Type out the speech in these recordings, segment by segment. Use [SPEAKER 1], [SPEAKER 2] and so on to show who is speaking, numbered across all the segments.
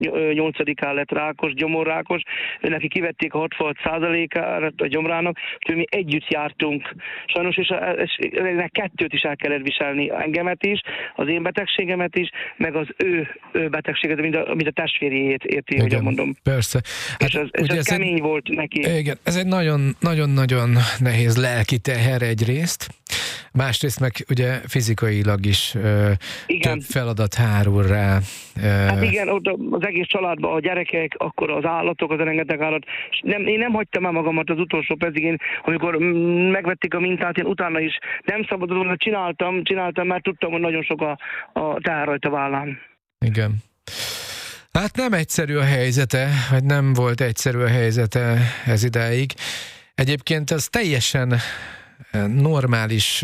[SPEAKER 1] 8-án lett rákos, gyomorrákos, neki kivették a 66%-át a gyomrának, úgyhogy mi együtt jártunk. Sajnos, és ennek kettőt is el kellett viselni, engemet is, az én betegségemet is, meg az ő betegséget, mint a testvérjét érti, hogy mondom.
[SPEAKER 2] Persze. Hát,
[SPEAKER 1] és ez kemény volt neki.
[SPEAKER 2] Igen, ez egy nagyon-nagyon nehéz lelki teher egyrészt, másrészt meg ugye fizikailag is több feladat hárul rá.
[SPEAKER 1] Hát igen, ott az egész családban a gyerekek, akkor az állatok, az rengeteg állat. Én nem hagytam el magamat az utolsó percig, amikor megvették a mintát, én utána is nem szabadon, csináltam, mert tudtam, hogy nagyon sok a teher rajta vállán.
[SPEAKER 2] Igen. Hát nem egyszerű a helyzete, vagy nem volt egyszerű a helyzete ez idáig. Egyébként az teljesen normális,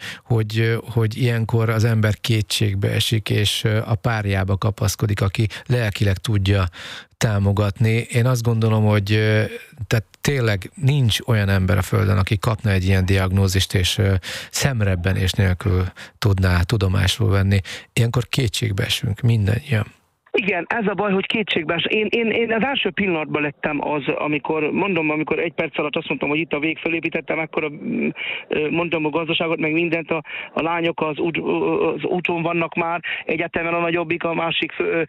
[SPEAKER 2] hogy ilyenkor az ember kétségbe esik, és a párjába kapaszkodik, aki lelkileg tudja támogatni. Én azt gondolom, hogy tehát tényleg nincs olyan ember a Földön, aki kapna egy ilyen diagnózist, és szemrebbenés nélkül tudná tudomásul venni. Ilyenkor kétségbe esünk mindannyian.
[SPEAKER 1] Igen, ez a baj, hogy kétségbees. Én az első pillanatban lettem az, amikor egy perc alatt azt mondtam, hogy itt a vég, fölépítettem, akkor mondtam a gazdaságot, meg mindent, a lányok az úton vannak már, egyetemen a nagyobbik, a másik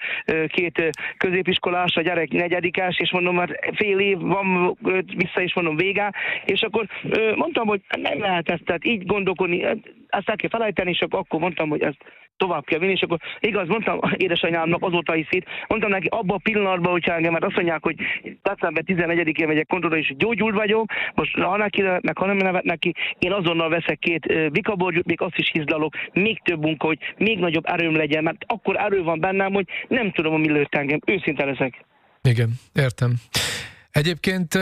[SPEAKER 1] két középiskolás, a gyerek negyedikás, és mondom, már fél év van vissza, és mondom vége, és akkor mondtam, hogy nem lehet ezt, tehát így gondolkodni, ezt el kell felejteni, és akkor mondtam, hogy ezt tovább kell vinni, és akkor igaz, mondtam édesanyámnak, azóta hiszít, mondtam neki abban a pillanatban, hogyha engem mert azt mondják, hogy december 14-én megyek kontrollra, és gyógyult vagyok, most ha neki nevetnek, ha nem nevetnek ki, én azonnal veszek 2 bikaborgyút, még azt is hízdalok, még több munka, hogy még nagyobb erőm legyen, mert akkor erő van bennem, hogy nem tudom, mi lőtt engem, őszinte leszek.
[SPEAKER 2] Igen, értem. Egyébként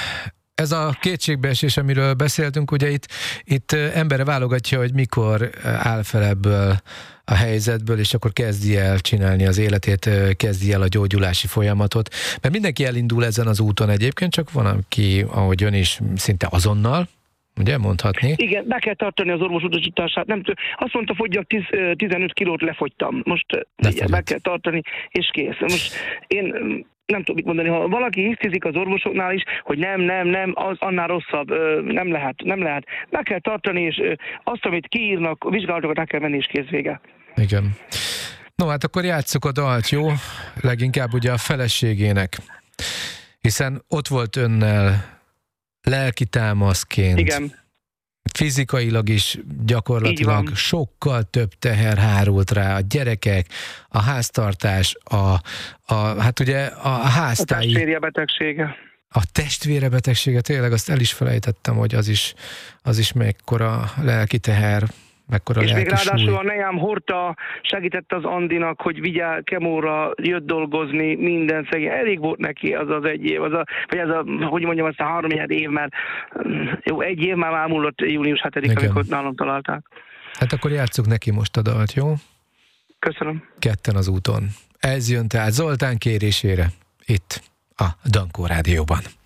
[SPEAKER 2] ez a kétségbeesés, amiről beszéltünk, ugye itt embere válogatja, hogy mikor áll fel ebből a helyzetből, és akkor kezdi el csinálni az életét, kezdi el a gyógyulási folyamatot. Mert mindenki elindul ezen az úton egyébként, csak van, aki, ahogy ön is, szinte azonnal, ugye, mondhatni?
[SPEAKER 1] Igen, be kell tartani az orvos utasítását. Nem tudom, azt mondta, fogyjak 15 kilót, lefogytam. Most be kell tartani, és kész. Most én nem tudom mit mondani, ha valaki hisztizik az orvosoknál is, hogy nem, az annál rosszabb, nem lehet. Be kell tartani, és azt, amit kiírnak, a vizsgálatokat el kell menni, és kész, vége.
[SPEAKER 2] Igen. No, hát akkor játsszuk a dalt, jó? Leginkább ugye a feleségének. Hiszen ott volt önnel lelki támaszként. Igen. Fizikailag is gyakorlatilag sokkal több teher hárult rá, a gyerekek, a háztartás, hát ugye a háztáji...
[SPEAKER 1] A testvére betegsége.
[SPEAKER 2] A testvére betegsége, tényleg azt el is felejtettem, hogy az is mekkora lelki teher, mekkora
[SPEAKER 1] és
[SPEAKER 2] lelki
[SPEAKER 1] még ráadásul
[SPEAKER 2] súly.
[SPEAKER 1] a neám hordta, segített az Andinak, hogy vigye kemóra, jött dolgozni, minden szegény. Elég volt neki az 1 év, hogy mondjam, azt a 3 év, mert jó, 1 év már elmúlott június 7-ig, amikor nálam találták.
[SPEAKER 2] Hát akkor játsszuk neki most a dalt, jó?
[SPEAKER 1] Köszönöm.
[SPEAKER 2] Ketten az úton. Ez jön tehát Zoltán kérésére, itt a Dankó Rádióban.